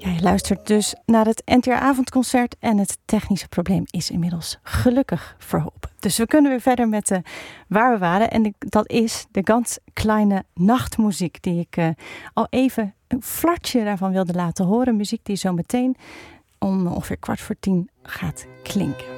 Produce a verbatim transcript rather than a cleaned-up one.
Ja, je luistert dus naar het N T R-avondconcert en het technische probleem is inmiddels gelukkig verholpen. Dus we kunnen weer verder met uh, waar we waren. En de, dat is de ganz kleine nachtmuziek die ik uh, al even een flartje daarvan wilde laten horen. Muziek die zo meteen om ongeveer kwart voor tien gaat klinken.